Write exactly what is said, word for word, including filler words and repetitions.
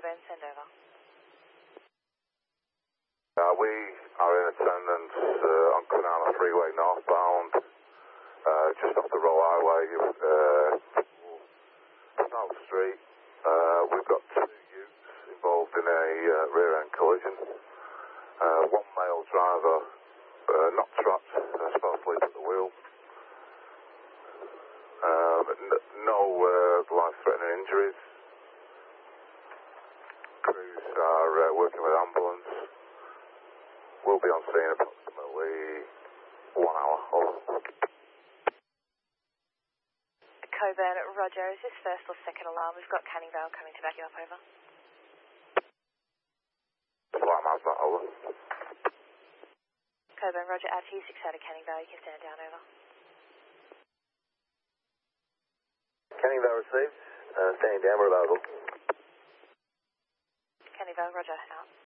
Coburn, send over. Uh, we are in attendance uh, on Kwinana Freeway northbound, uh, just off the Row Highway, uh, South Street. Uh, we've got two youths involved in a uh, rear end collision. Uh, one male driver uh, not trapped, uh, fell asleep at the wheel. Uh, n- no uh, life-threatening injuries. Crews are uh, working with ambulance. We'll be on scene approximately one hour. Over. Coburn, Roger. Is this first or second alarm? We've got Canning Vale coming to back you up, over. Flight miles not over. Coburn, Roger. R T six out of Canning Vale. You can stand down, over. Canning Vale received. Uh, standing down, we're available. Canning Vale, Roger. Out.